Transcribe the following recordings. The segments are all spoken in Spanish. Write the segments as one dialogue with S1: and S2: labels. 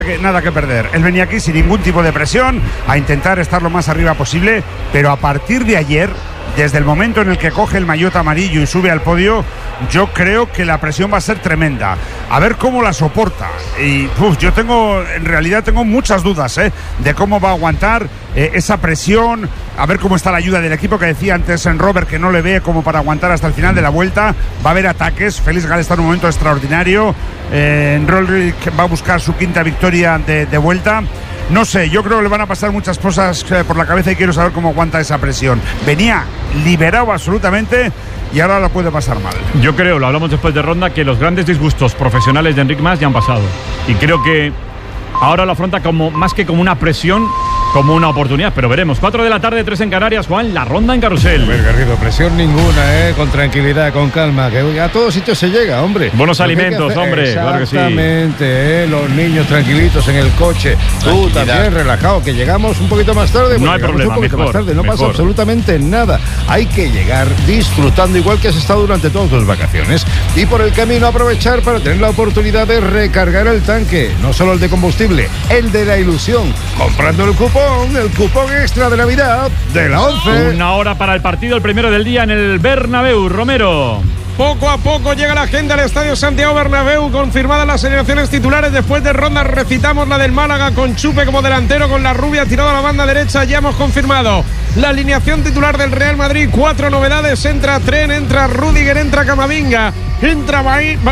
S1: Nada que perder. Él venía aquí sin ningún tipo de presión, a intentar estar lo más arriba posible, pero a partir de ayer, desde el momento en el que coge el maillot amarillo y sube al podio, yo creo que la presión va a ser tremenda. A ver cómo la soporta. Y yo en realidad tengo muchas dudas de cómo va a aguantar esa presión. A ver cómo está la ayuda del equipo, que decía antes en Robert que no le ve como para aguantar hasta el final de la vuelta. Va a haber ataques. Félix Gall está en un momento extraordinario. Roglic va a buscar su quinta victoria de vuelta. No sé, yo creo que le van a pasar muchas cosas por la cabeza y quiero saber cómo aguanta esa presión. Venía liberado absolutamente y ahora la puede pasar mal.
S2: Yo creo, lo hablamos después de ronda, que los grandes disgustos profesionales de Enric Mas ya han pasado. Y creo que ahora lo afronta más que como una presión, como una oportunidad, pero veremos. 4 de la tarde, 3 en Canarias. Juan, la ronda en Carrusel.
S3: Pues Garrido, presión ninguna, con tranquilidad, con calma, que a todos sitios se llega, hombre.
S2: Buenos alimentos, hombre, claro que sí.
S3: Exactamente, los niños tranquilitos en el coche, tú también relajado, que llegamos un poquito más tarde.
S2: No hay problema,
S3: más tarde, no pasa absolutamente nada. Hay que llegar disfrutando igual que has estado durante todas tus vacaciones y por el camino aprovechar para tener la oportunidad de recargar el tanque, no solo el de combustible, el de la ilusión, comprando el cupón extra de Navidad de la 11.
S2: Una hora para el partido, el primero del día en el Bernabéu. Romero.
S4: Poco a poco llega la gente al Estadio Santiago Bernabéu, confirmadas las alineaciones titulares. Después de ronda recitamos la del Málaga con Chupe como delantero, con la rubia tirado a la banda derecha. Ya hemos confirmado la alineación titular del Real Madrid. 4 novedades: entra Tren, entra Rüdiger, entra Camavinga, entra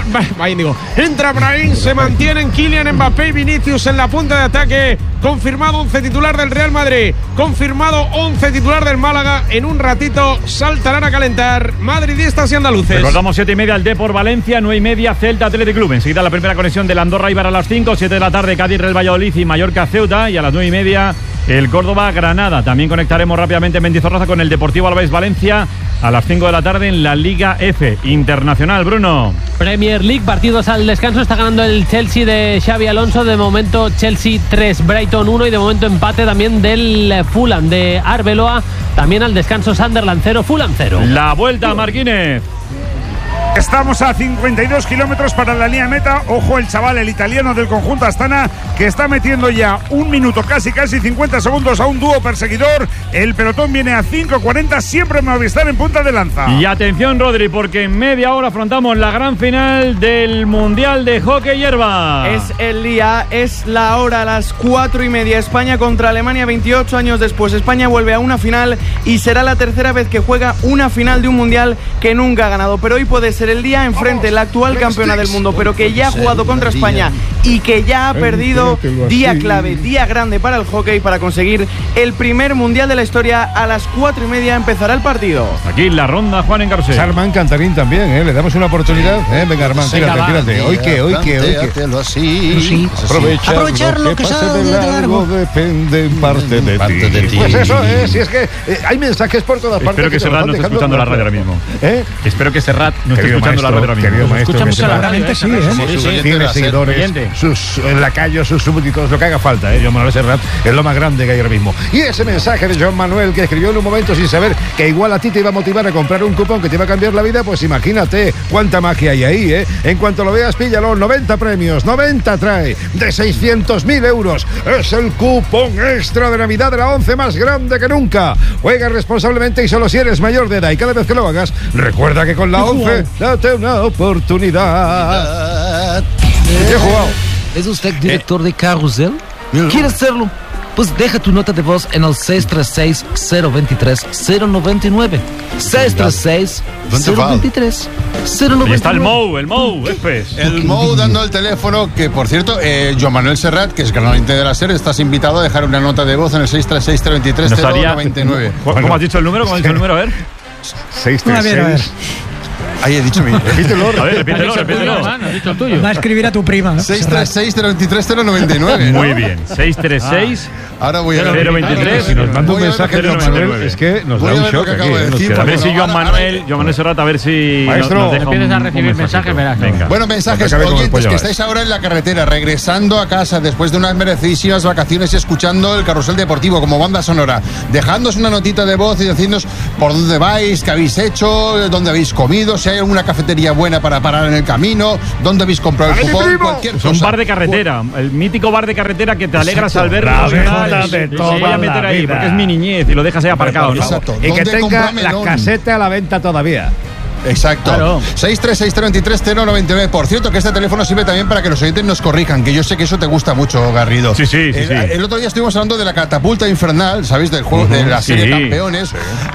S4: Brahim, se mantienen Kylian Mbappé y Vinicius en la punta de ataque. Confirmado 11 titular del Real Madrid, confirmado 11 titular del Málaga. En un ratito saltarán a calentar madridistas y andaluces.
S2: Recordamos 7:30 el Depor Valencia, 9:30 Celta Athletic Club. Enseguida la primera conexión del Andorra Eibar a las 5, 7 de la tarde Cádiz Real Valladolid y Mallorca Ceuta, y a las 9:30 el Córdoba Granada. También conectaremos rápidamente en Mendizorroza con el Deportivo Alavés Valencia a las 5 de la tarde en la Liga F Internacional. Bruno.
S5: Premier League, partidos al descanso. Está ganando el Chelsea de Xabi Alonso. De momento Chelsea 3, Brighton 1 y de momento empate también del Fulham de Arbeloa. También al descanso Sunderland 0, Fulham 0.
S2: La vuelta, Marquínez.
S1: Estamos a 52 kilómetros para la línea meta. Ojo el chaval, el italiano del conjunto Astana, que está metiendo ya 1 minuto, casi 50 segundos a un dúo perseguidor. El pelotón viene a 5:40, siempre Movistar en punta de lanza.
S2: Y atención, Rodri, porque en media hora afrontamos la gran final del Mundial de Hockey Hierba.
S6: Es el día, es la hora, a las 4:30. España contra Alemania. 28 años después, España vuelve a una final y será la tercera vez que juega una final de un Mundial que nunca ha ganado. Pero hoy puede ser el día enfrente, la actual campeona del mundo, pero que ya ha jugado contra España y que ya ha perdido. Día clave, día grande para el hockey, para conseguir el primer Mundial de la historia. A las 4:30 empezará el partido.
S2: Aquí la ronda, Juan en Carrusel.
S3: Armán Cantarín también, le damos una oportunidad. Venga, Armán, tírate. Hoy que
S7: Sí.
S3: Aprovechar lo que pase de largo depende en parte de ti. Pues eso es, si es que hay mensajes por todas partes.
S2: Espero que Serrat no esté escuchando la radio ahora mismo. Espero que Serrat no esté escuchando la radio ahora mismo.
S3: Querido maestro,
S7: escucha mucho la radio.
S3: Tiene seguidores, sus lacayos, sus súbditos, lo que haga falta. Joan Manuel Serrat es lo más grande que hay ahora mismo. Y ese mensaje de Joan Manuel, que escribió en un momento sin saber que igual a ti te iba a motivar a comprar un cupón que te iba a cambiar la vida, pues imagínate cuánta magia hay ahí. En cuanto lo veas, píllalo. 90 premios, 90 trae, de 600.000 euros. Es el cupón extra de Navidad de la 11 más grande que nunca. Juega responsablemente y solo si eres mayor de edad. Y cada vez que lo hagas, recuerda que con la 11 date una oportunidad.
S7: He jugado. ¿Es usted director de Carrusel? ¿Quiere hacerlo? Pues deja tu nota de voz en el 636-023-099. 636-023-099.
S2: Y está el Mou, Espes.
S8: El Mou dando el teléfono, que por cierto, Joan Manuel Serrat, que es canalmente de la SER, estás invitado a dejar una nota de voz en el 636-023-099.
S2: ¿Cómo has dicho el número? A ver.
S3: 636.
S8: Ahí he dicho mi.
S3: Repítelo.
S2: A ver, repítelo.
S7: Has dicho el tuyo.
S9: Va a escribir a tu prima.
S8: 636-023-099.
S2: Muy bien. 636.
S8: Ahora voy a ver.
S2: 023.
S3: Si nos manda un mensaje de Manuel, es que nos da un shock aquí.
S2: A ver si Joan Manuel Serrat, a ver si
S3: maestro,
S7: empiezas a recibir mensajes, verás.
S2: Venga.
S8: Bueno, mensajes, oyentes, que estáis ahora en la carretera, regresando a casa después de unas merecidísimas vacaciones y escuchando el Carrusel Deportivo como banda sonora. Dejadnos una notita de voz y decidnos por dónde vais, qué habéis hecho, dónde habéis comido, si si hay alguna cafetería buena para parar en el camino, dónde habéis comprado el cupón, cualquier cosa.
S2: Un bar de carretera, el mítico bar de carretera que te alegras al verlo. Voy a meter ahí, porque es mi niñez y lo dejas ahí aparcado, ¿no?
S8: Exacto.
S3: Y que tenga la caseta a la venta todavía.
S8: Exacto.
S2: Claro.
S8: 636323099. Por cierto, que este teléfono sirve también para que los oyentes nos corrijan, que yo sé que eso te gusta mucho, Garrido.
S2: Sí.
S8: El otro día estuvimos hablando de la catapulta infernal, ¿sabéis? Del juego de la serie Campeones.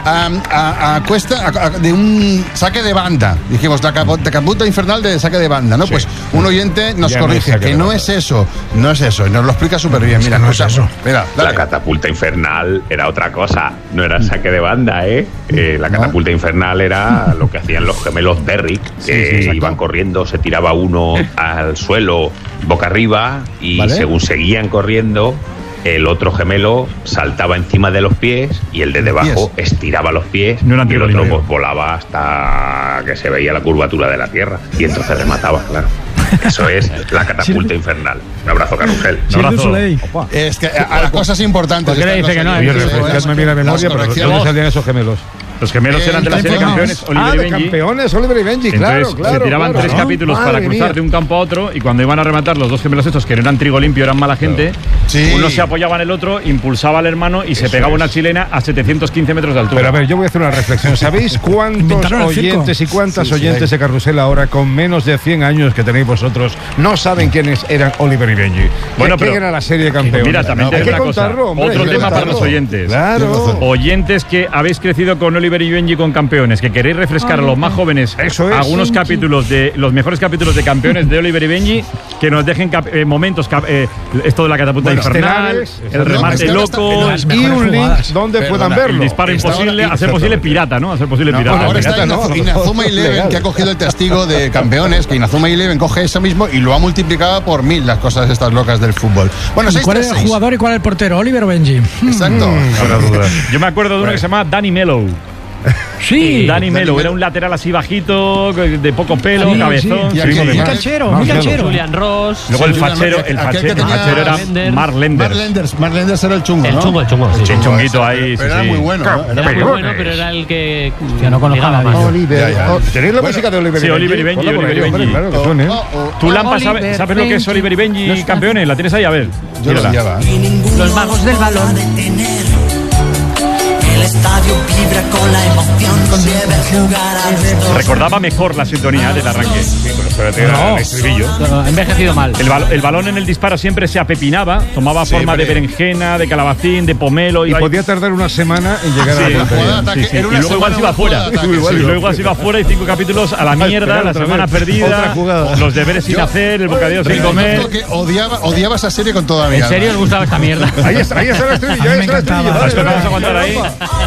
S8: A cuesta de un saque de banda. Dijimos, la catapulta infernal de saque de banda, ¿no? Sí. Pues un oyente nos corrige que no es eso. No es eso. Y nos lo explica súper bien. Mira,
S3: no es eso.
S8: Mira,
S9: la catapulta infernal era otra cosa. No era saque de banda, ¿eh? La catapulta infernal era lo que hacían los gemelos Derrick, que iban corriendo, se tiraba uno al suelo boca arriba y según seguían corriendo, el otro gemelo saltaba encima de los pies y el de debajo estiraba los pies y el otro pues volaba hasta que se veía la curvatura de la tierra y entonces remataba, claro. Eso es la catapulta infernal. Un abrazo, Carrusel.
S2: Un abrazo.
S8: Es que a las cosas importantes.
S3: ¿Por qué le dice que no? Refrescadme bien la memoria, pero ¿dónde salían esos gemelos?
S2: Los gemelos eran de la serie Campeones, Oliver y Benji.
S3: Campeones, Oliver y Benji, claro.
S2: Se tiraban 3 capítulos para cruzar de un campo a otro y cuando iban a rematar los dos gemelos estos, que no eran trigo limpio, eran mala gente, uno se apoyaba en el otro, impulsaba al hermano y se pegaba una chilena a 715 metros de altura.
S3: Pero a ver, yo voy a hacer una reflexión. ¿Sabéis cuántos oyentes y cuántas oyentes de Carrusel ahora, con menos de 100 años que tenéis vosotros, no saben quiénes eran Oliver y Benji?
S2: Bueno, pero
S3: ¿quién era la serie Campeones?
S2: Mira, también te digo una cosa. Otro tema para los oyentes.
S3: Claro.
S2: Oyentes que habéis crecido con Oliver y Benji con Campeones, que queréis refrescar a los más jóvenes algunos capítulos de los mejores capítulos de Campeones de Oliver y Benji, que nos dejen momentos, esto de la catapulta infernal, el remate loco
S3: y un link donde puedan verlo.
S2: El disparo imposible, hacer posible pirata, ¿no? Hacer posible pirata.
S8: Ahora está Inazuma Eleven, que ha cogido el testigo de Campeones, que Inazuma Eleven coge eso mismo y lo ha multiplicado por 1000 las cosas estas locas del fútbol. Bueno,
S10: ¿cuál es el jugador y cuál es el portero? ¿Oliver o Benji?
S8: Exacto.
S2: Yo me acuerdo de uno que se llama Danny Mello.
S10: Sí,
S2: Danny Mello era un lateral así bajito, de poco pelo, cabezón.
S10: Muy canchero.
S5: Julian Ross.
S2: Luego el fachero era Mark Lenders.
S8: Mark Lenders era el chungo,
S5: El chungo.
S2: El chunguito ahí.
S8: Pero era muy bueno.
S5: Era muy bueno, pero era el que
S10: no conocía más.
S3: Oliver. ¿Tenéis la música de Oliver y Benji?
S2: Sí, Oliver y Benji.
S3: Claro que suene.
S2: ¿Tú, Lampa, sabes lo que es Oliver y Benji Campeones? ¿La tienes ahí? A ver.
S8: Yo lo lleva.
S10: Los magos del balón.
S11: El estadio vibra con la emoción de ver jugar a los dos.
S2: Recordaba mejor la sintonía del arranque.
S3: El estribillo.
S5: Ha envejecido mal.
S2: El balón en el disparo siempre se apepinaba, tomaba forma de berenjena, de calabacín, de pomelo.
S3: Y podía tardar una semana en llegar a la
S2: portería. Y luego igual se iba fuera. Luego se iba fuera y 5 capítulos a la mierda, la semana perdida, los deberes sin hacer, el bocadillo sin comer.
S8: Yo que odiaba esa serie con toda mi alma.
S5: ¿En serio os gustaba esta mierda?
S3: Ahí está el estribillo.
S10: Me encantaba.
S2: Vamos a aguantar ahí.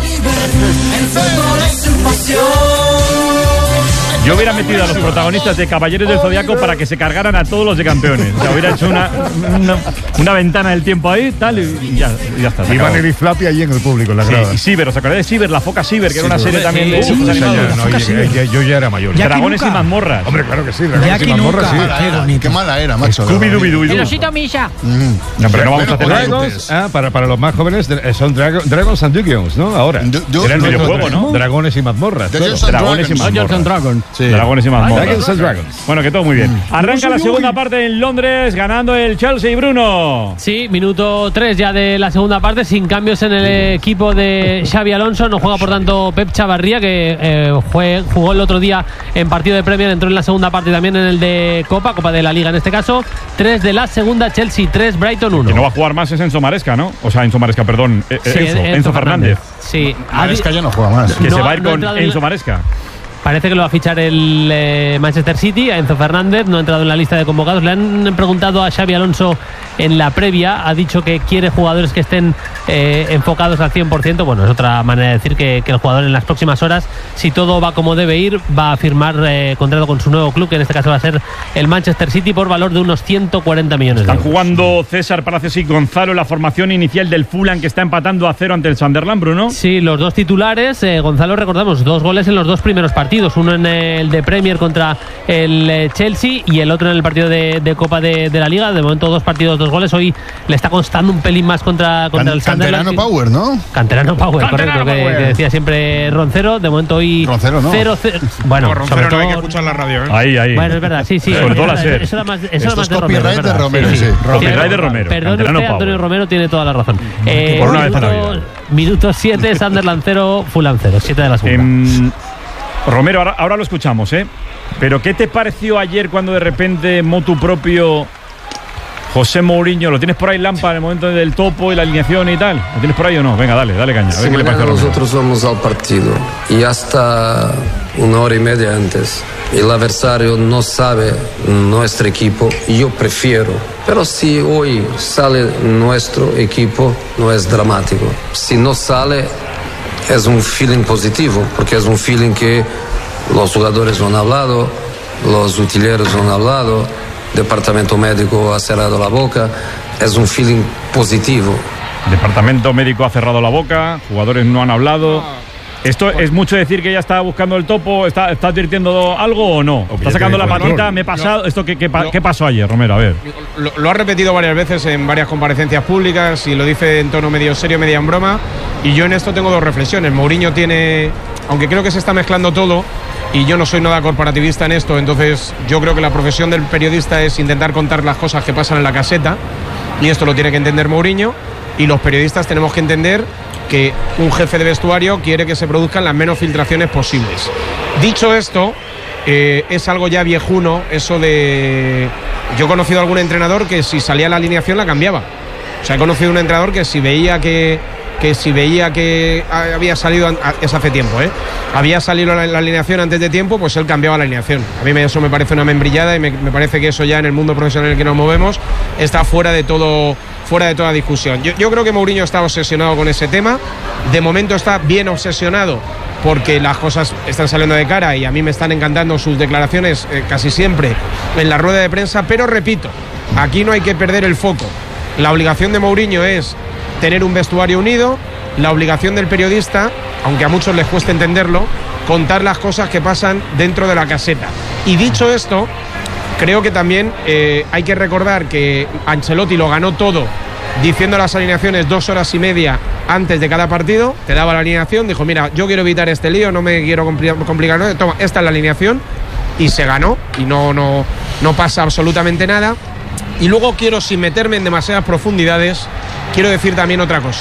S2: Yo hubiera metido a los protagonistas de Caballeros del Zodiaco para que se cargaran a todos los de Campeones. O sea, hubiera hecho una ventana del tiempo ahí, tal, y ya está.
S3: Iban Eri Flappy allí en el público, en la grada.
S2: Y Ciber, ¿os acordáis de Ciber? La foca Ciber, que era una serie también de dibujos animados.
S3: Yo ya era mayor.
S2: Dragones y mazmorras.
S3: Hombre, claro que sí, Dragones y mazmorras, sí.
S8: Qué mala era, macho.
S2: Scooby-Doo.
S5: El osito Misha.
S2: No, pero no vamos a hacer
S3: Dragons. Para los más jóvenes son Dragons and Dungeons, ¿no? Ahora.
S2: Era el videojuego, ¿no?
S3: Dragones y mazmorras.
S2: Dragones y mazmorras. Dragones y mazmorras. Bueno, que todo muy bien. Arranca la segunda parte en Londres, ganando el Chelsea, Bruno.
S5: Sí, minuto 3 ya de la segunda parte, sin cambios en el equipo de Xabi Alonso. No juega, por tanto, Pep Chavarría, que jugó el otro día en partido de Premier, entró en la segunda parte y también en el de Copa de la Liga en este caso. 3 de la segunda, Chelsea 3, Brighton 1.
S2: Que no va a jugar más es Enzo Maresca, ¿no? O sea, Enzo Fernández.
S5: Sí.
S8: Maresca ya no juega más.
S2: Que se va a ir con Enzo Maresca.
S5: Parece que lo va a fichar el Manchester City, a Enzo Fernández, no ha entrado en la lista de convocados. Le han preguntado a Xabi Alonso en la previa, ha dicho que quiere jugadores que estén enfocados al 100%. Bueno, es otra manera de decir que el jugador en las próximas horas, si todo va como debe ir, va a firmar contrato con su nuevo club, que en este caso va a ser el Manchester City, por valor de unos 140 millones de euros.
S2: Están jugando César Palacios y Gonzalo, la formación inicial del Fulham, que está empatando a 0 ante el Sunderland, Bruno.
S5: Sí, los dos titulares. Gonzalo, recordamos, 2 goles en los 2 primeros partidos. partidos, uno en el de Premier contra el Chelsea y el otro en el partido de Copa de la Liga. De momento 2 partidos, 2 goles. Hoy le está costando un pelín más contra el Sunderland.
S8: Canterano Power, ¿no?
S5: Canterano Power, correcto, que decía siempre Roncero. De momento hoy
S8: Roncero, ¿no?
S5: 0-0. Bueno,
S4: Roncero
S5: sobre todo,
S4: no hay que escuchar la radio, ¿eh?
S2: Ahí.
S5: Bueno, es verdad, sí.
S2: Sobre todo la SER.
S5: Eso era más
S8: Esto es
S5: de Romero.
S8: copyright de Romero, sí.
S2: Copyright de Romero.
S5: Perdón,
S2: Canterano
S5: usted, Antonio
S2: Power.
S5: Romero tiene toda la razón.
S2: Por una vez en la vida.
S5: Minuto 7, Sunderland 0, Fulham 0, 7 de la segunda.
S2: Romero, ahora lo escuchamos, ¿eh? Pero ¿qué te pareció ayer cuando de repente motu propio José Mourinho, lo tienes por ahí, Lampa, en el momento del topo y la alineación y tal? ¿Lo tienes por ahí o no? Venga, dale caña. A ver qué le parece a Romero.
S12: Nosotros vamos al partido y hasta 1 hora y media antes el adversario no sabe nuestro equipo, yo prefiero. Pero si hoy sale nuestro equipo, no es dramático. Si no sale, es un feeling positivo, porque es un feeling que los jugadores no han hablado, los utileros no han hablado, el departamento médico ha cerrado la boca, es un feeling positivo.
S2: Departamento médico ha cerrado la boca, jugadores no han hablado. ¿Esto es mucho decir que ya está buscando el topo? ¿Está advirtiendo algo o no? ¿Está sacando la patita? ¿Me he pasado? ¿Esto qué pasó ayer, Romero? A ver.
S4: Lo ha repetido varias veces en varias comparecencias públicas y lo dice en tono medio serio, medio en broma. Y yo en esto tengo 2 reflexiones. Mourinho tiene, aunque creo que se está mezclando todo, y yo no soy nada corporativista en esto, entonces yo creo que la profesión del periodista es intentar contar las cosas que pasan en la caseta, y esto lo tiene que entender Mourinho, y los periodistas tenemos que entender que un jefe de vestuario quiere que se produzcan las menos filtraciones posibles. Dicho esto, es algo ya viejuno eso de... Yo he conocido a algún entrenador que si salía la alineación la cambiaba. O sea, he conocido a un entrenador que si veía que había salido, es hace tiempo, había salido la alineación antes de tiempo, pues él cambiaba la alineación. A mí eso me parece una membrillada y me parece que eso ya en el mundo profesional en el que nos movemos está fuera de toda discusión. Yo creo que Mourinho está obsesionado con ese tema. De momento está bien obsesionado porque las cosas están saliendo de cara y a mí me están encantando sus declaraciones casi siempre en la rueda de prensa, pero repito, aquí no hay que perder el foco. La obligación de Mourinho es tener un vestuario unido, la obligación del periodista, aunque a muchos les cueste entenderlo, contar las cosas que pasan dentro de la caseta. Y dicho esto, creo que también hay que recordar que Ancelotti lo ganó todo diciendo las alineaciones 2 horas y media antes de cada partido. Te daba la alineación, dijo, mira, yo quiero evitar este lío, no me quiero complicar, toma, esta es la alineación, y se ganó, y no pasa absolutamente nada. Y luego quiero, sin meterme en demasiadas profundidades, quiero decir también otra cosa.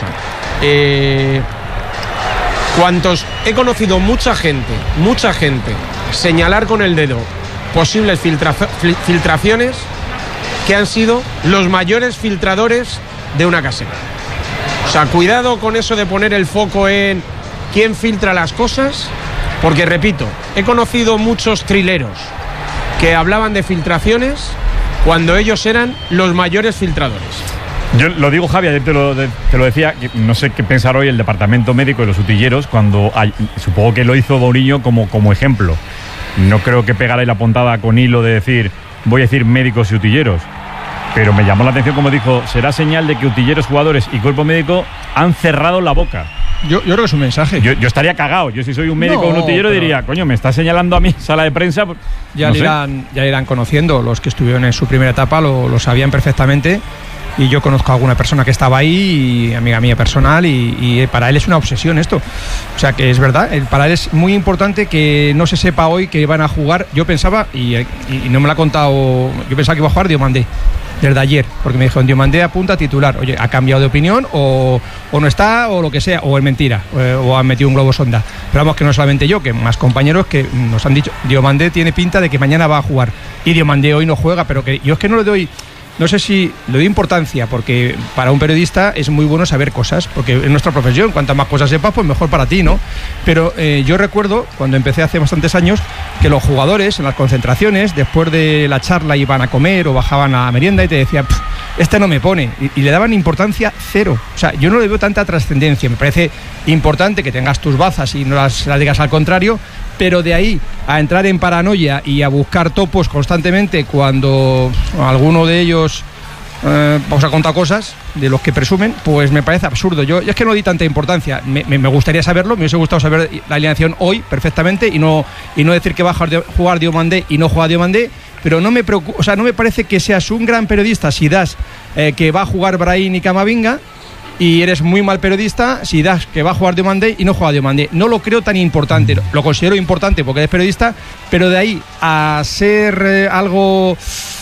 S4: He conocido mucha gente señalar con el dedo posibles filtraciones que han sido los mayores filtradores de una caseta. O sea, cuidado con eso de poner el foco en quién filtra las cosas, porque repito, he conocido muchos trileros que hablaban de filtraciones cuando ellos eran los mayores filtradores.
S2: Yo lo digo, Javi, ayer te lo decía, no sé qué pensar hoy el departamento médico y los utilleros cuando supongo que lo hizo Mourinho como ejemplo. No creo que pegara ahí la puntada con hilo de decir, voy a decir médicos y utilleros. Pero me llamó la atención como dijo, será señal de que utilleros, jugadores y cuerpo médico han cerrado la boca.
S10: Yo creo que es un mensaje.
S2: Yo estaría cagado. Yo si soy un médico o un utillero diría, coño, me está señalando a mí sala de prensa.
S10: Ya le irán conociendo. Los que estuvieron en su primera etapa lo sabían perfectamente. Y yo conozco a alguna persona que estaba ahí, y amiga mía personal, y para él es una obsesión esto. O sea que es verdad, para él es muy importante que no se sepa hoy que van a jugar. Yo pensaba, y no me lo ha contado, yo pensaba que iba a jugar Diomandé desde ayer, porque me dijeron Diomandé apunta a titular. Oye, ha cambiado de opinión o no está, o lo que sea, o es mentira, o han metido un globo sonda. Pero vamos, que no solamente yo, que más compañeros que nos han dicho Diomandé tiene pinta de que mañana va a jugar, y Diomandé hoy no juega, pero que yo es que no le doy... No sé si le doy importancia, porque para un periodista es muy bueno saber cosas, porque en nuestra profesión, cuantas más cosas sepas, pues mejor para ti, ¿no? Pero yo recuerdo, cuando empecé hace bastantes años, que los jugadores en las concentraciones, después de la charla iban a comer o bajaban a merienda y te decían, este no me pone, y le daban importancia cero. O sea, yo no le veo tanta trascendencia. Me parece importante que tengas tus bazas y no las digas al contrario, pero de ahí a entrar en paranoia y a buscar topos constantemente cuando alguno de ellos vamos a contar cosas de los que presumen, pues me parece absurdo. Yo es que no di tanta importancia. Me gustaría saberlo, me hubiese gustado saber la alineación hoy perfectamente y no decir que va a jugar Diomandé y no juega Diomandé, pero no me preocupa, o sea, no me parece que seas un gran periodista si das que va a jugar Brahim y Camavinga, y eres muy mal periodista si das que va a jugar Diomandé y no juega Diomandé. No lo creo tan importante, lo considero importante porque eres periodista, pero de ahí a ser algo...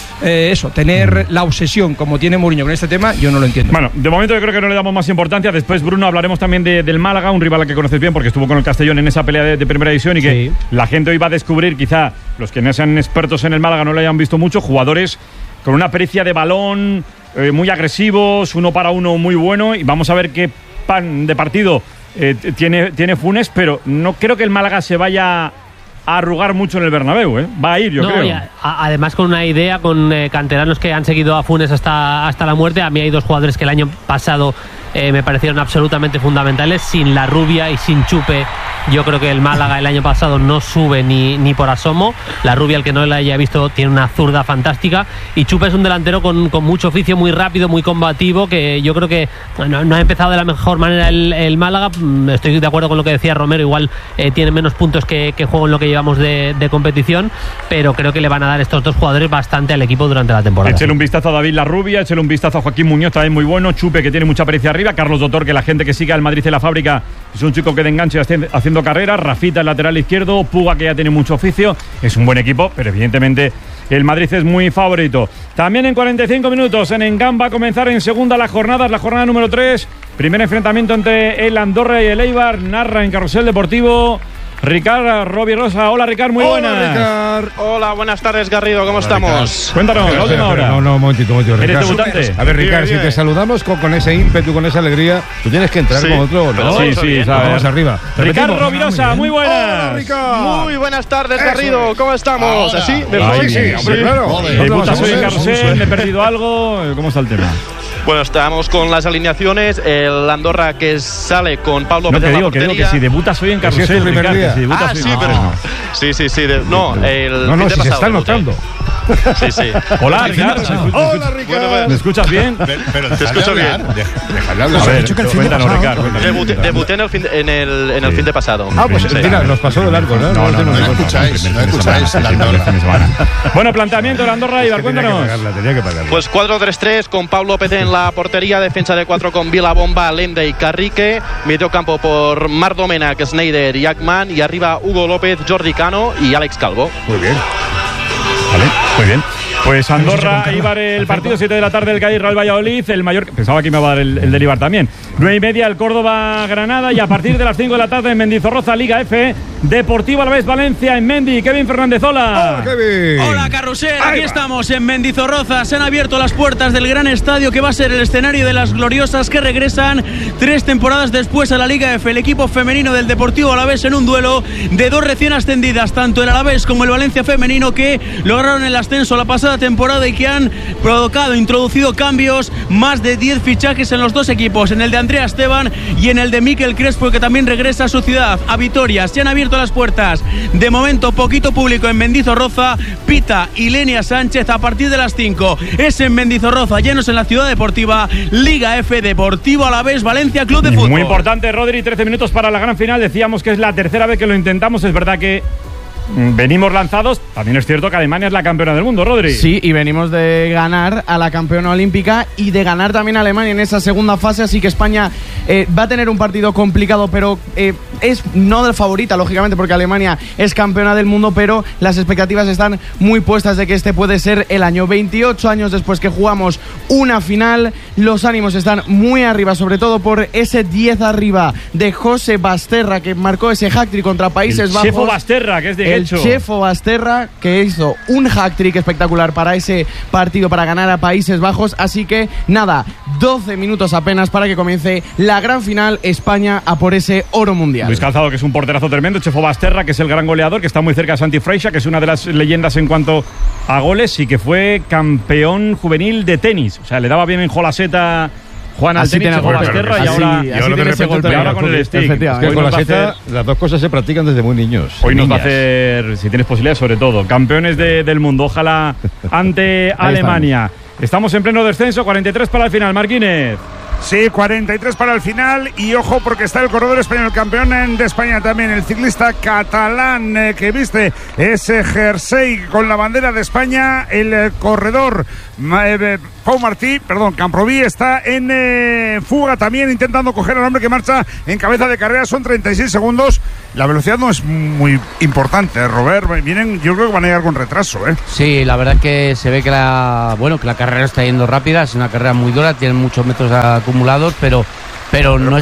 S10: tener la obsesión como tiene Mourinho con este tema, yo no lo entiendo.
S2: Bueno, de momento yo creo que no le damos más importancia. Después, Bruno, hablaremos también del Málaga, un rival al que conoces bien porque estuvo con el Castellón en esa pelea de primera división y que la gente hoy va a descubrir, quizá los que no sean expertos en el Málaga no lo hayan visto mucho, jugadores con una pericia de balón, muy agresivos, uno para uno muy bueno, y vamos a ver qué pan de partido tiene Funes, pero no creo que el Málaga se vaya a arrugar mucho en el Bernabéu, ¿eh? Va a ir, yo creo.
S5: Además con una idea, con canteranos que han seguido a Funes hasta la muerte. A mí hay dos jugadores que el año pasado me parecieron absolutamente fundamentales. Sin La Rubia y sin Chupe, yo creo que el Málaga el año pasado no sube ni por asomo. La Rubia, el que no la haya visto, tiene una zurda fantástica, y Chupe es un delantero con mucho oficio, muy rápido, muy combativo, que yo creo que no ha empezado de la mejor manera el Málaga. Estoy de acuerdo con lo que decía Romero, igual tiene menos puntos que juego en lo que llevamos de competición, pero creo que le van a dar estos dos jugadores bastante al equipo durante la temporada.
S2: Échale un vistazo a David La Rubia, échale un vistazo a Joaquín Muñoz, también muy bueno. Chupe, que tiene mucha pericia arriba. Carlos Dotor, que la gente que sigue al Madrid en la fábrica es un chico que de enganche haciendo carreras. Rafita, el lateral izquierdo. Puga, que ya tiene mucho oficio. Es un buen equipo, pero evidentemente el Madrid es muy favorito. También en 45 minutos en Engham va a comenzar en segunda la jornada número 3. Primer enfrentamiento entre el Andorra y el Eibar. Narra en Carrusel Deportivo Ricard Rovirosa. Hola, Ricard, muy buenas.
S13: Hola, Ricard. Hola, buenas tardes, Garrido, ¿cómo estamos?
S2: Cuéntanos, la última hora.
S3: No, un momentito,
S2: ¿Eres debutante?
S3: A ver, Ricard, si te saludamos con ese ímpetu, con esa alegría, tú tienes que entrar con otro, ¿no?
S2: Sí,
S3: vamos arriba.
S2: Ricard Rovirosa, muy buenas.
S13: Hola, Ricard. Muy buenas tardes, Garrido, ¿cómo estamos?
S3: Ahora.
S13: ¿Así?
S3: Sí, hombre, claro.
S2: Debutas hoy en Carrusel, me he perdido algo. ¿Cómo está el tema?
S13: Bueno, estamos con las alineaciones. El Andorra que sale con Pablo Pérez en la portería.
S2: Que si debutas hoy en Carrusel,
S3: es tu primer día.
S13: Sí. Sí. Si
S3: se está notando.
S13: Sí.
S2: Hola, Ricard.
S3: Hola, Ricard.
S2: ¿Me escuchas bien?
S8: Pero
S13: te escucho bien.
S8: Déjale hablar.
S2: A ver, cuéntanos, Ricard.
S13: Debuté en el fin de pasado.
S3: Pues mira, nos pasó de largo, ¿no?
S8: No escucháis.
S2: Bueno, planteamiento de la Andorra, Ibar, cuéntanos.
S13: Pues 4-3-3 con Pablo Pérez en la portería, defensa de 4 con Vilabomba, Lende y Carrique, medio campo por Marc Domènech, Sneijder y Ackman, y arriba Hugo López, Jordi Cano y Alex Calvo.
S3: Muy bien.
S2: Vale, muy bien. Pues Andorra, Ibar, el partido 7 de la tarde, el Cádiz Real Valladolid, el Mallorca, pensaba que me iba a dar el del Ibar también, 9:30 el Córdoba Granada, y a partir de las 5 de la tarde en Mendizorroza, Liga F, Deportivo Alavés Valencia en Mendi. Kevin Fernández, hola.
S3: Hola, Kevin.
S14: Hola, Carrusel, aquí estamos en Mendizorroza. Se han abierto las puertas del gran estadio que va a ser el escenario de las gloriosas que regresan 3 temporadas después a la Liga F. El equipo femenino del Deportivo Alavés en un duelo de 2 recién ascendidas, tanto el Alavés como el Valencia femenino, que lograron el ascenso la pasada temporada y que han introducido cambios, más de 10 fichajes en los dos equipos, en el de Andrea Esteban y en el de Mikel Crespo, que también regresa a su ciudad, a Vitoria. Se han abierto las puertas, de momento poquito público en Mendizorroza. Pita y Lenia Sánchez a partir de las 5 es en Mendizorroza, llenos en la ciudad deportiva. Liga F, Deportivo Alavés Valencia Club de Fútbol.
S2: Muy importante, Rodri, 13 minutos para la gran final. Decíamos que es la tercera vez que lo intentamos. Es verdad que venimos lanzados. También es cierto que Alemania es la campeona del mundo, Rodri.
S6: Sí, y venimos de ganar a la campeona olímpica y de ganar también a Alemania en esa segunda fase, así que España va a tener un partido complicado, pero es no de favorita, lógicamente, porque Alemania es campeona del mundo, pero las expectativas están muy puestas de que este puede ser el año. 28 años después que jugamos una final, los ánimos están muy arriba, sobre todo por ese 10 arriba de José Basterra, que marcó ese hat-trick contra Países Bajos.
S2: Chefo Basterra, que es de
S6: el Chefo Basterra, que hizo un hat-trick espectacular para ese partido, para ganar a Países Bajos. Así que nada, 12 minutos apenas para que comience la gran final, España a por ese oro mundial.
S2: Luis Calzado, que es un porterazo tremendo, Chefo Basterra, que es el gran goleador, que está muy cerca de Santi Freixa, que es una de las leyendas en cuanto a goles, y que fue campeón juvenil de tenis. O sea, le daba bien en Jolaseta Juan al tenis, Chefo Basterra, y ahora con el stick.
S3: Es que con la seta las dos cosas se practican desde muy niños.
S2: Hoy nos va a hacer, si tienes posibilidades, sobre todo, campeones del mundo, ojalá ante Alemania. Estamos en pleno descenso, 43 para el final, Marquínez.
S1: Sí, 43 para el final y ojo porque está el corredor español, campeón de España también, el ciclista catalán que viste ese jersey con la bandera de España, el corredor Camproví está en fuga también intentando coger al hombre que marcha en cabeza de carrera, son 36 segundos, la velocidad no es muy importante, Robert, yo creo que van a llegar con retraso, ¿eh?
S15: Sí, la verdad es que se ve que la carrera está yendo rápida, es una carrera muy dura, tienen muchos metros acumulados, pero no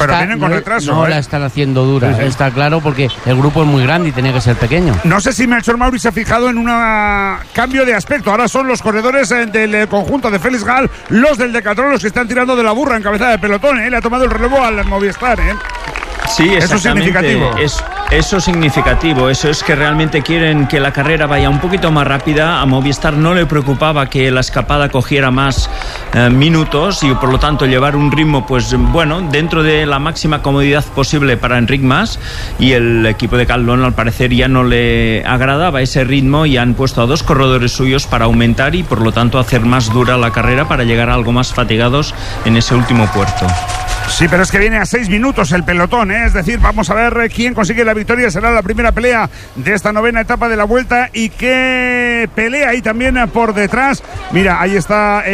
S15: la están haciendo dura, sí. Está claro, porque el grupo es muy grande y tenía que ser pequeño.
S1: No sé si Melchor Mauri se ha fijado en un cambio de aspecto. Ahora son los corredores del conjunto de Félix Gal, los del Decathlon, los que están tirando de la burra en cabeza de pelotón. Le ha tomado el relevo al Movistar.
S16: Sí, eso es significativo. Eso es significativo. Eso es que realmente quieren que la carrera vaya un poquito más rápida. A Movistar no le preocupaba que la escapada cogiera más minutos y por lo tanto llevar un ritmo, pues bueno, dentro de la máxima comodidad posible para Enric Mas, y el equipo de Caldón al parecer ya no le agradaba ese ritmo y han puesto a 2 corredores suyos para aumentar y por lo tanto hacer más dura la carrera para llegar algo más fatigados en ese último puerto.
S1: Sí, pero es que viene a 6 minutos el pelotón, ¿eh? Es decir, vamos a ver quién consigue la victoria. Será la primera pelea de esta 9ª etapa de la Vuelta y qué pelea ahí también por detrás. Mira, ahí está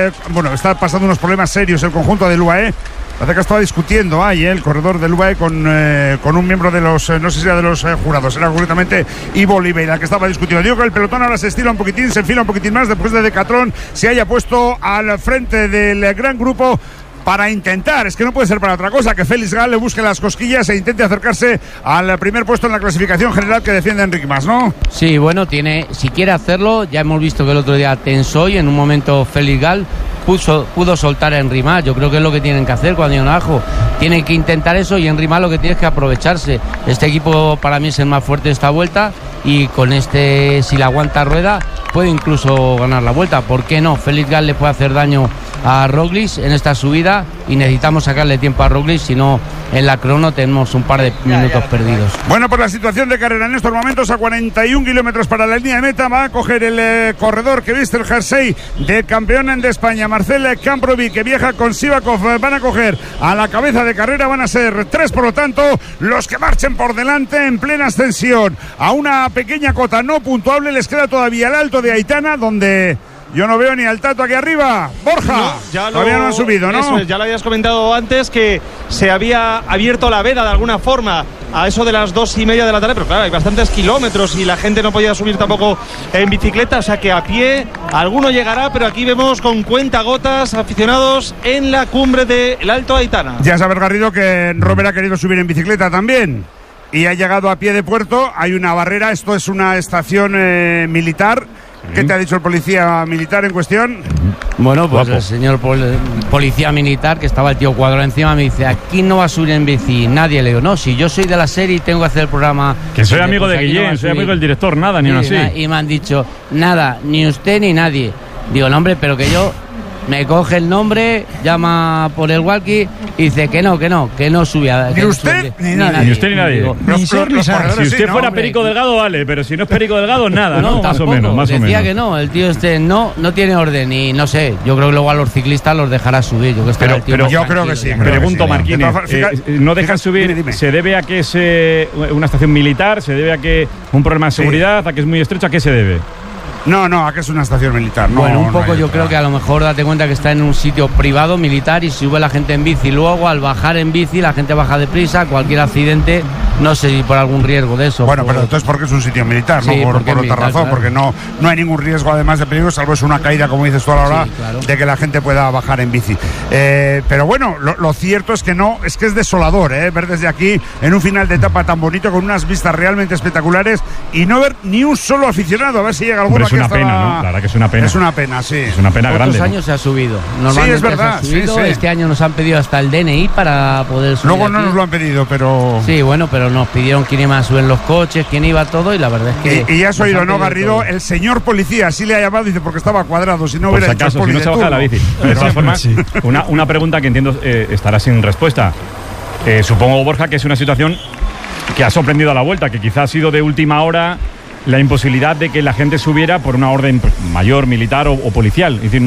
S1: está pasando unos problemas serios el conjunto del UAE. Parece que estaba discutiendo ahí el corredor del UAE con un miembro de los, no sé si era de los jurados, era concretamente Ivo Oliveira, que estaba discutiendo. Digo que el pelotón ahora se estira un poquitín, se enfila un poquitín más después de Decathlon se haya puesto al frente del gran grupo para intentar, es que no puede ser para otra cosa, que Félix Gal le busque las cosquillas e intente acercarse al primer puesto en la clasificación general que defiende Enric Mas, ¿no?
S15: Sí, bueno, si quiere hacerlo, ya hemos visto que el otro día tensó y en un momento Félix Gal pudo soltar a Enric Mas. Yo creo que es lo que tienen que hacer cuando hay un ajo. Tienen que intentar eso y Enric Mas lo que tiene es que aprovecharse. Este equipo para mí es el más fuerte de esta vuelta y con si la aguanta Rueda puede incluso ganar la vuelta. ¿Por qué no? Félix Gal le puede hacer daño a Roglic en esta subida y necesitamos sacarle tiempo a Roglic, si no en la crono tenemos un par de minutos perdidos.
S1: Bueno, por la situación de carrera en estos momentos, a 41 kilómetros para la línea de meta, va a coger el corredor que viste el jersey de campeón de España, Marcel Camproví, que viaja con Sivakov. Van a coger a la cabeza de carrera, van a ser 3, por lo tanto, los que marchen por delante en plena ascensión. A una pequeña cota no puntuable les queda todavía el Alto de Aitana, donde yo no veo ni al Tato aquí arriba. Borja, todavía no han subido, ¿no?
S4: Eso es, ya lo habías comentado antes, que se había abierto la veda de alguna forma a eso de las 2:30 de la tarde, pero claro, hay bastantes kilómetros y la gente no podía subir tampoco en bicicleta, o sea que a pie alguno llegará, pero aquí vemos con cuentagotas aficionados en la cumbre del Alto Aitana.
S1: Ya sabes, Garrido, que Robert ha querido subir en bicicleta también y ha llegado a pie de puerto. Hay una barrera, esto es una estación militar. ¿Qué te ha dicho el policía militar en cuestión?
S15: Bueno, pues el señor policía militar, que estaba el tío Cuadro encima, me dice: aquí no va a subir en bici nadie. Le digo: no, si yo soy de la serie y tengo que hacer el programa.
S2: Que soy amigo de Guillén, soy amigo del director, nada, ni así.
S15: Y me han dicho: nada, ni usted ni nadie. Digo: no, hombre, pero que yo... Me coge el nombre, llama por el walkie y dice que no subía.
S1: Ni usted ni nadie.
S2: Ni usted ni nadie. Si usted fuera Perico Delgado, vale, pero si no es Perico Delgado, nada, ¿no? Más o menos.
S15: Decía que no, el tío no tiene orden y no sé, yo creo que luego a los ciclistas los dejará subir.
S1: Pero yo creo que sí.
S2: Pregunto, Marquínez, ¿no dejan subir? Dime. ¿Se debe a que es una estación militar? ¿Se debe a que un problema de seguridad? ¿A que es muy estrecho? ¿A qué se debe?
S1: No, aquí es una estación militar.
S15: Bueno, un poco yo creo que a lo mejor date cuenta que está en un sitio privado militar y sube la gente en bici. Luego, al bajar en bici, la gente baja deprisa, cualquier accidente, no sé si por algún riesgo de eso.
S1: Bueno, pero entonces porque es un sitio militar,
S15: sí,
S1: no por otra
S15: militar,
S1: razón,
S15: claro.
S1: Porque no hay ningún riesgo además de peligro, salvo es una caída, como dices tú a la hora, claro, de que la gente pueda bajar en bici. Pero bueno, lo cierto es que es desolador, ver desde aquí en un final de etapa tan bonito, con unas vistas realmente espectaculares y no ver ni un solo aficionado, a ver si llega alguno.
S2: Es una pena, ¿no? Claro que es una pena.
S1: Es una pena, sí.
S2: Es una pena grande.
S15: Otros años se ha subido. Normalmente
S1: sí, es verdad.
S15: Se ha subido.
S1: Sí.
S15: Este año nos han pedido hasta el DNI para poder subir.
S1: Luego no nos lo han pedido, pero...
S15: Sí, bueno, pero nos pidieron quién iba a subir los coches, quién iba todo y la verdad es que...
S1: Y ya has oído, ¿no, Garrido? El señor policía, así le ha llamado, dice, porque estaba cuadrado, si no hubiera hecho
S2: si no se baja la bici. De todas formas, una pregunta que entiendo estará sin respuesta. Supongo, Borja, que es una situación que ha sorprendido a la Vuelta, que quizás ha sido de última hora la imposibilidad de que la gente subiera por una orden mayor, militar o policial. Es decir,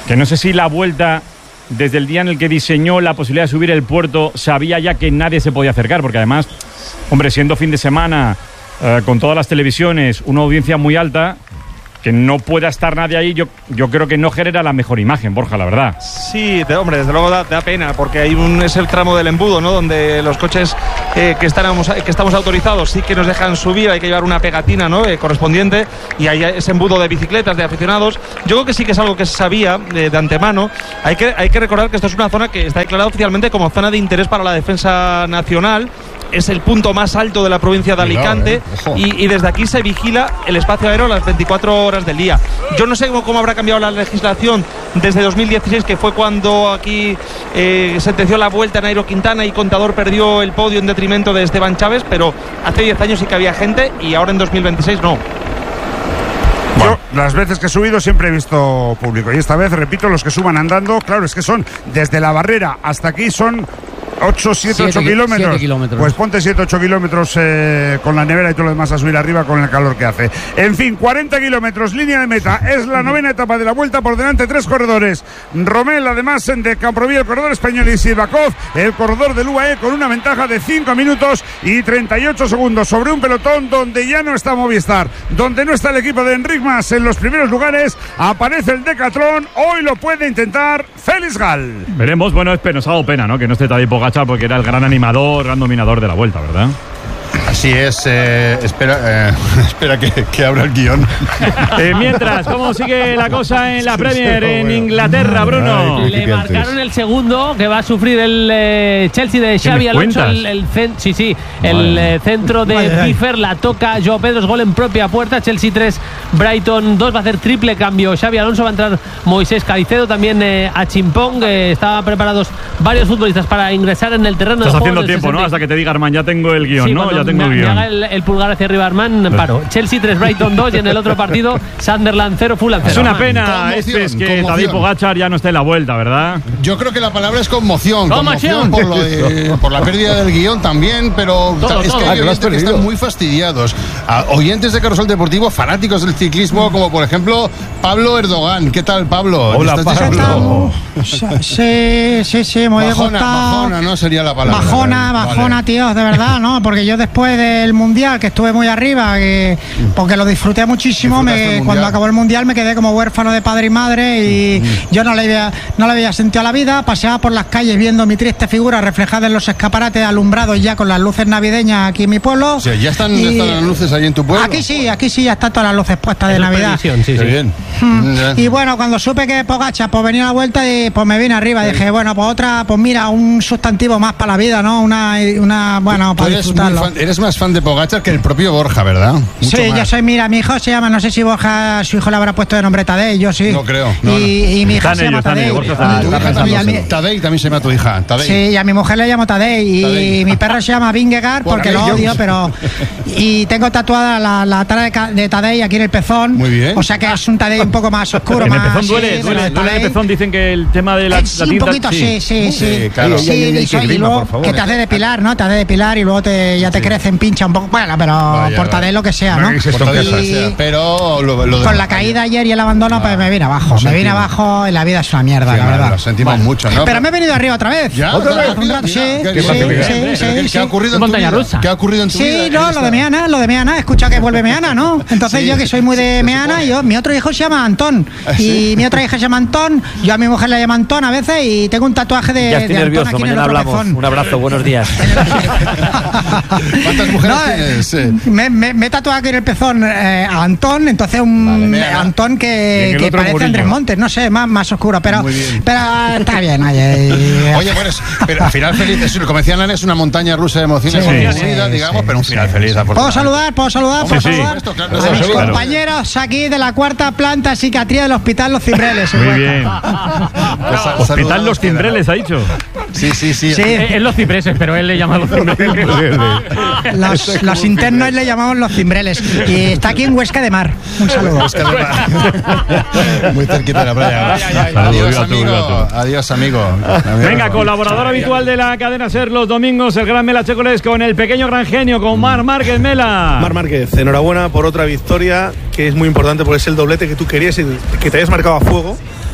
S2: que no sé si la Vuelta, desde el día en el que diseñó la posibilidad de subir el puerto, sabía ya que nadie se podía acercar, porque además, hombre, siendo fin de semana, con todas las televisiones, una audiencia muy alta, que no pueda estar nadie ahí, yo creo que no genera la mejor imagen, Borja, la verdad.
S17: Sí, hombre, desde luego da pena, porque es el tramo del embudo, ¿no? Donde los coches que estamos autorizados sí que nos dejan subir, hay que llevar una pegatina, ¿no? Correspondiente, y hay ese embudo de bicicletas, de aficionados. Yo creo que sí que es algo que se sabía de antemano. Hay que recordar que esto es una zona que está declarada oficialmente como zona de interés para la defensa nacional. Es el punto más alto de la provincia de Alicante, y desde aquí se vigila el espacio aéreo las 24 horas del día. Yo no sé cómo habrá cambiado la legislación desde 2016, que fue cuando aquí sentenció la Vuelta Nairo Quintana y Contador perdió el podio en detrimento de Esteban Chávez, pero hace 10 años sí que había gente y ahora en 2026 no.
S1: Yo, las veces que he subido, siempre he visto público. Y esta vez, repito, los que suban andando, claro, es que son desde la barrera hasta aquí, son 8 kilómetros.
S15: 7 kilómetros.
S1: Pues ponte 7-8 kilómetros con la nevera y todo lo demás a subir arriba con el calor que hace. En fin, 40 kilómetros, línea de meta. Es la 9ª etapa de la Vuelta. Por delante 3 corredores. Rommel, además de Camproví, el corredor español, y Sivakov, el corredor del UAE, con una ventaja de 5 minutos y 38 segundos sobre un pelotón donde ya no está Movistar, donde no está el equipo de Enric Mas en los primeros lugares. Aparece el Decathlon. Hoy lo puede intentar Félix Gal.
S2: Veremos. Bueno, nos ha dado pena, ¿no?, que no esté Tadej Pogačar, porque era el gran animador, gran dominador de la Vuelta, ¿verdad?
S8: Así es, espera que abra el guión.
S5: Mientras, ¿cómo sigue la cosa en la Premier en Inglaterra, Bruno? Le marcaron el segundo, que va a sufrir el Chelsea de Xabi Alonso. El centro de Piffer, la toca Joao Pedro, es gol en propia puerta. Chelsea 3, Brighton 2, va a hacer triple cambio Xabi Alonso, va a entrar Moisés Caicedo, también a Chimpong. Estaban preparados varios futbolistas para ingresar en el terreno.
S2: Estás haciendo tiempo, ¿no? Hasta que te diga Armán, ya tengo el guión, sí, ¿no? Ya tengo el guión.
S5: Haga el pulgar hacia arriba, Armán, paro. Chelsea 3, Brighton 2, y en el otro partido Sunderland 0, Fulham 0.
S2: Es una pena que Tadej Pogačar ya no esté en la Vuelta, ¿verdad?
S8: Yo creo que la palabra es conmoción. Conmoción por la pérdida del guión también, pero es que hay oyentes que están muy fastidiados. Oyentes de Carrusel Deportivo, fanáticos del ciclismo, como por ejemplo Pablo Erdogan. ¿Qué tal, Pablo?
S18: Hola, Pablo. Sí, muy
S8: bajona, no sería la palabra.
S18: Bajona, tío, de verdad, ¿no? Porque yo después del Mundial, que estuve muy arriba, porque lo disfruté muchísimo, cuando acabó el Mundial me quedé como huérfano de padre y madre, y yo no le había sentido a la vida. Paseaba por las calles viendo mi triste figura reflejada en los escaparates alumbrados ya con las luces navideñas aquí en mi pueblo.
S8: O sea, ¿ya están las luces ahí en tu pueblo?
S18: Aquí sí, ya están todas las luces puestas de Navidad.
S2: Sí.
S8: Bien.
S18: Y bueno, cuando supe que Pogačar pues venía a la Vuelta, y pues me vine arriba. Dije, bueno, pues otra, pues mira, un sustantivo más para la vida, ¿no? Una bueno, para disfrutarlo.
S8: Eres más fan de Pogačar que el propio Borja, ¿verdad?
S18: Mucho más. Yo soy, mira, mi hijo se llama, no sé si Borja, su hijo le habrá puesto de nombre Tadej, yo sí.
S8: No creo.
S18: Y mi hija se llama Tadej.
S8: Tadej también se llama tu hija. Tadej.
S18: Sí, y a mi mujer le llamo Tadej. Y mi perro se llama Vingegaard porque lo odio, pero. Y tengo tatuada la cara de Tadej aquí en el pezón.
S8: Muy bien.
S18: O sea que es un Tadej un poco más oscuro.
S2: En el pezón duele en el pezón, dicen que el tema de la
S18: tinta. Un poquito, sí. Claro. Y luego que te hace depilar, ¿no? Te hace depilar y luego ya te crece, pincha un poco. Bueno, pero por Tadej lo que sea, ¿no?
S8: Pero
S18: con la caída ayer y el abandono, pues me vine abajo. Me vine abajo y la vida es una mierda, la verdad.
S8: Lo sentimos mucho, ¿no?
S18: Pero me he venido arriba otra vez.
S8: ¿Ya?
S18: ¿Otra vez?
S8: Sí. ¿Qué ha ocurrido en tu vida? ¿Qué ha ocurrido en tu vida?
S18: Sí, no, lo de Meana. He escuchado que vuelve Meana, ¿no? Entonces yo que soy muy de Meana, mi otro hijo se llama Antón. Y mi otra hija se llama Antón. Yo a mi mujer le llamo Antón a veces y tengo un tatuaje de
S19: ya estoy nervioso, mañana hablamos. Un abrazo, buenos días.
S8: ¿Cuántas mujeres tienes?
S18: Me he tatuado aquí en el pezón a Antón, entonces Antón que parece Murillo. Andrés Montes, no sé, más oscuro, pero está bien.
S8: Oye, bueno, pero al final feliz, como decían, es una montaña rusa de emociones, digamos, pero un final feliz.
S18: ¿Puedo saludar? A mis compañeros aquí de la cuarta planta psiquiatría del Hospital Los Cimbreles.
S2: Muy bien. Hospital Los Cimbreles, ha dicho.
S8: Sí.
S5: Es Los Cipreses, pero él le llama Los Cimbreles.
S18: Los internos le llamamos Los Cimbreles. Y está aquí en Huesca de Mar. Un saludo.
S8: Muy cerquita de la playa. Adiós, amigo.
S2: Venga, colaborador habitual de la cadena SER los domingos, el gran Mela Checoles con el pequeño gran genio, con Marc Márquez. Mela.
S20: Marc Márquez, enhorabuena por otra victoria que es muy importante porque es el doblete que tú querías y que te hayas marcado a fuego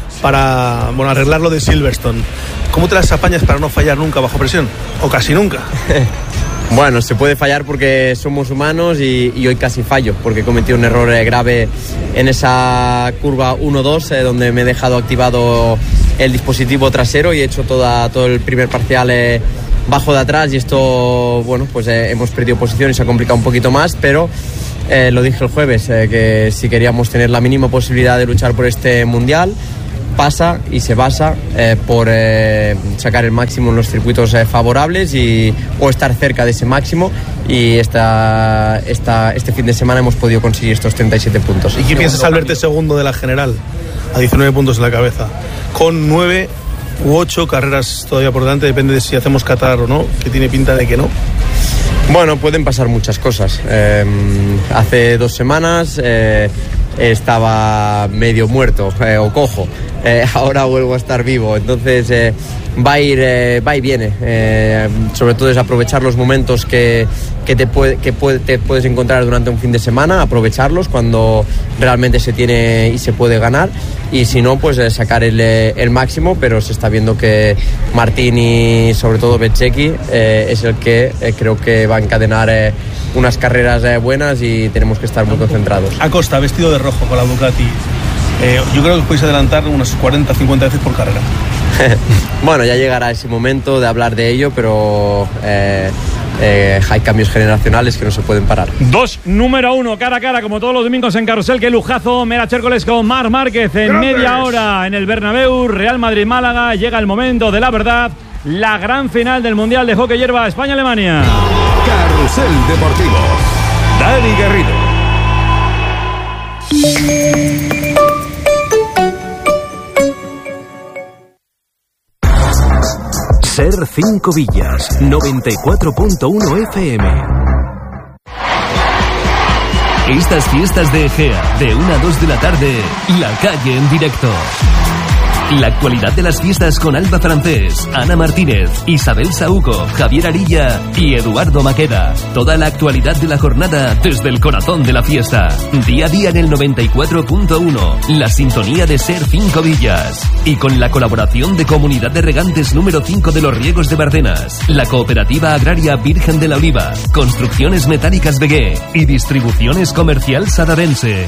S20: para arreglar lo de Silverstone. ¿Cómo te las apañas para no fallar nunca bajo presión? O casi nunca.
S21: Bueno, se puede fallar porque somos humanos y hoy casi fallo, porque he cometido un error grave en esa curva 1-2, donde me he dejado activado el dispositivo trasero y he hecho todo el primer parcial bajo de atrás, y esto, bueno, pues hemos perdido posición y se ha complicado un poquito más, pero lo dije el jueves, que si queríamos tener la mínima posibilidad de luchar por este mundial, pasa y se basa por sacar el máximo en los circuitos favorables o estar cerca de ese máximo, y este fin de semana hemos podido conseguir estos 37 puntos.
S20: ¿Y qué piensas al verte segundo de la general? A 19 puntos en la cabeza, con 9 u 8 carreras todavía por delante, depende de si hacemos Qatar o no, que tiene pinta de que no.
S21: Bueno, pueden pasar muchas cosas. Hace 2 semanas estaba medio muerto o cojo. Ahora vuelvo a estar vivo, entonces va y viene. Sobre todo es aprovechar los momentos que te puedes encontrar durante un fin de semana, aprovecharlos cuando realmente se tiene y se puede ganar, y si no, pues sacar el máximo, pero se está viendo que Martín y sobre todo Bezzecchi es el que creo que va a encadenar unas carreras buenas, y tenemos que estar muy concentrados.
S20: Acosta, vestido de rojo con la Ducati. Yo creo que podéis adelantar unas 40-50 veces por carrera.
S21: Bueno, ya llegará ese momento de hablar de ello, pero hay cambios generacionales que no se pueden parar.
S2: 2 número 1 cara a cara, como todos los domingos en Carrusel. Qué lujazo, Mera Chércoles con Marc Márquez en ¡Grandes! Media hora en el Bernabéu. Real Madrid-Málaga, llega el momento de la verdad, la gran final del Mundial de Hockey Hierba, España-Alemania.
S22: Carrusel Deportivo, Dani Garrido. Ser 5 Villas, 94.1 FM. Estas fiestas de Egea, de 1 a 2 de la tarde, La Calle en directo. La actualidad de las fiestas con Alba Francés, Ana Martínez, Isabel Saúco, Javier Arilla y Eduardo Maqueda. Toda la actualidad de la jornada desde el corazón de la fiesta. Día a día en el 94.1, la sintonía de Ser 5 Villas. Y con la colaboración de Comunidad de Regantes número 5 de los Riegos de Bardenas, la Cooperativa Agraria Virgen de la Oliva, Construcciones Metálicas Begué y Distribuciones Comercial Sadarense.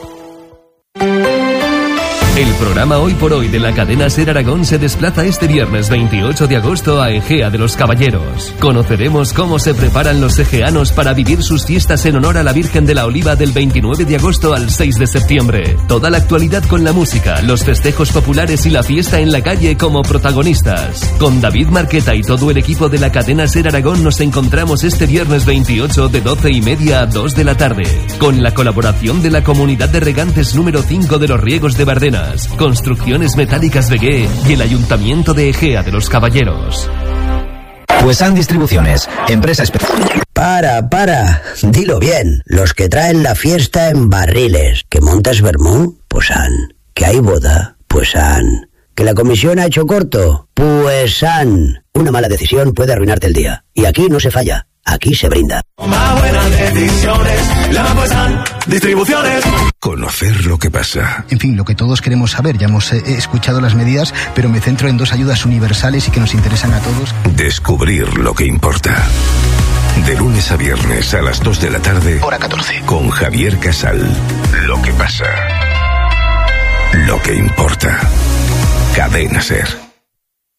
S22: El programa Hoy por Hoy de la cadena Ser Aragón se desplaza este viernes 28 de agosto a Egea de los Caballeros. Conoceremos cómo se preparan los egeanos para vivir sus fiestas en honor a la Virgen de la Oliva del 29 de agosto al 6 de septiembre. Toda la actualidad con la música, los festejos populares y la fiesta en la calle como protagonistas. Con David Marqueta y todo el equipo de la cadena Ser Aragón nos encontramos este viernes 28 de 12:30 a 2 de la tarde. Con la colaboración de la Comunidad de Regantes número 5 de los Riegos de Bardenas, Construcciones Metálicas Begué y el Ayuntamiento de Egea de los Caballeros.
S23: Puesan Distribuciones, empresa especial.
S24: Para, dilo bien. Los que traen la fiesta en barriles. ¿Que montas vermú? Pues han. ¿Que hay boda? Pues han. ¿Que la comisión ha hecho corto? Pues han. Una mala decisión puede arruinarte el día. Y aquí no se falla. Aquí se brinda.
S22: Más buenas decisiones, la Puesan Distribuciones. Conocer lo que pasa.
S25: En fin, lo que todos queremos saber. Ya hemos escuchado las medidas, pero me centro en 2 ayudas universales y que nos interesan a todos.
S22: Descubrir lo que importa. De lunes a viernes a las 2 de la tarde.
S25: Hora 14.
S22: Con Javier Casal. Lo que pasa. Lo que importa. Cadena Ser.